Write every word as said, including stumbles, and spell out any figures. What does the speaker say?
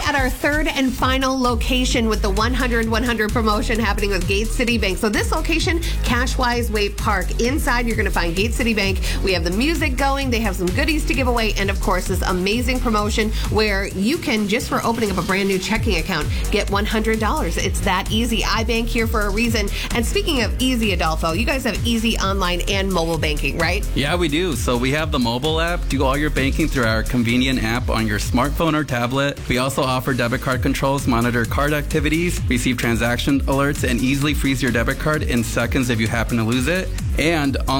at our third and final location with the one hundred one hundred promotion happening with Gate City Bank. So this location, Cashwise Way Park. Inside, you're going to find Gate City Bank. We have the music going. They have some goodies to give away. And, of course, this amazing promotion where you can, just for opening up a brand new checking account, get one hundred dollars. It's that easy. I bank here for a reason. And speaking of easy, Adolfo, you guys have easy online and mobile banking, right? Yeah, we do. So we have the mobile app. Do all your banking through our convenient app on your smartphone or tablet. We also offer debit card controls, monitor card activities, receive transaction alerts, and easily freeze your debit card in seconds if you happen to lose it. And on